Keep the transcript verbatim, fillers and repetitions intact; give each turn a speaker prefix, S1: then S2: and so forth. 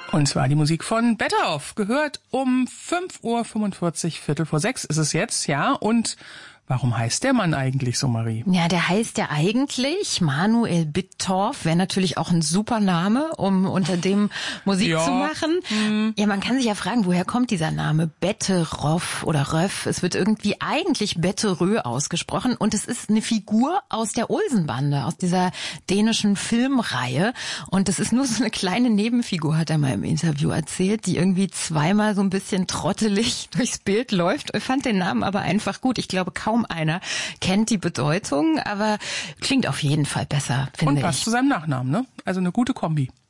S1: Und zwar die Musik von Better Off, gehört um fünf Uhr fünfundvierzig, Viertel vor sechs ist es jetzt, ja. Und warum heißt der Mann eigentlich so, Marie?
S2: Ja, der heißt ja eigentlich Manuel Bittorf, wäre natürlich auch ein super Name, um unter dem Musik
S1: ja.
S2: zu machen. Hm. Ja, man kann sich ja fragen, woher kommt dieser Name Betteroff oder Röff? Es wird irgendwie eigentlich Betterö ausgesprochen und es ist eine Figur aus der Olsenbande, aus dieser dänischen Filmreihe. Und das ist nur so eine kleine Nebenfigur, hat er mal im Interview erzählt, die irgendwie zweimal so ein bisschen trottelig durchs Bild läuft. Ich fand den Namen aber einfach gut. Ich glaube, kaum Kaum einer kennt die Bedeutung, aber klingt auf jeden Fall besser, finde ich.
S1: Und passt zu seinem Nachnamen, ne? Also eine gute Kombi.